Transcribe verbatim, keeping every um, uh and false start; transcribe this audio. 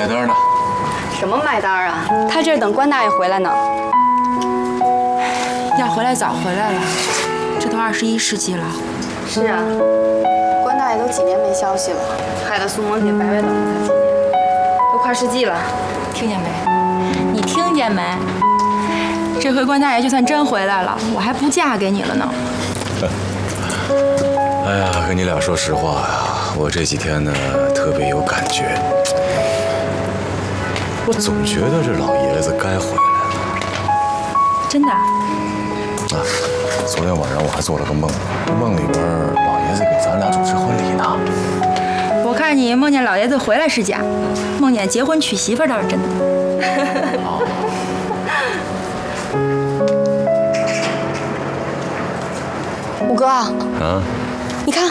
买单呢？ 什么买单啊？他这等关大爷回来呢。 要回来早回来了，这都二十一世纪了。 是啊，关大爷都几年没消息了，害得苏萌姐白白等了他几年，都跨世纪了。 听见没？你听见没？这回关大爷就算真回来了，我还不嫁给你了呢。 哎呀，跟你俩说实话呀，我这几天呢特别有感觉，我总觉得这老爷子该回来了。 真的？ 啊，昨天晚上我还做了个梦，梦里边老爷子给咱俩主持婚礼呢。 我看你梦见老爷子回来是假，梦见结婚娶媳妇倒是真的。 五哥啊， 啊， 你看。